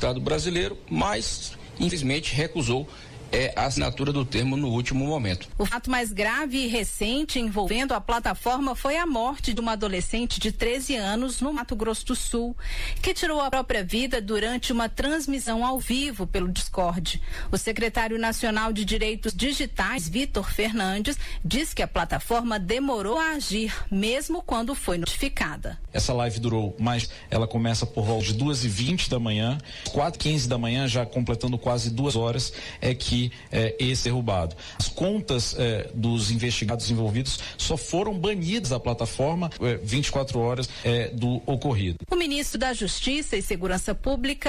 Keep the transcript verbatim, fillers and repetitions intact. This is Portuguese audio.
Estado brasileiro, mas infelizmente recusou é a assinatura do termo no último momento. O fato mais grave e recente envolvendo a plataforma foi a morte de uma adolescente de treze anos no Mato Grosso do Sul, que tirou a própria vida durante uma transmissão ao vivo pelo Discord. O secretário nacional de Direitos Digitais, Vitor Fernandes, diz que a plataforma demorou a agir, mesmo quando foi notificada. Essa live durou mais, ela começa por volta de duas e vinte da manhã, quatro e quinze da manhã, já completando quase duas horas, é que é, esse derrubado. As contas é, dos investigados envolvidos só foram banidas da plataforma é, vinte e quatro horas é, do ocorrido. O ministro da Justiça e Segurança Pública